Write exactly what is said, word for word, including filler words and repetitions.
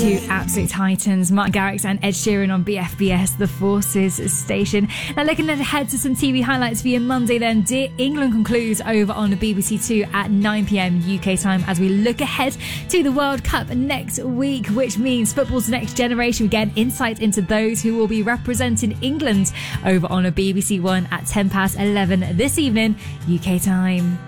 Two absolute titans, Mark Garrix and Ed Sheeran on B F B S, the Forces station. Now looking ahead to some T V highlights for you Monday then. Dear England concludes over on B B C Two at nine p.m. U K time as we look ahead to the World Cup next week, which means football's next generation. We get insight into those who will be representing England over on a B B C One at ten past eleven this evening U K time.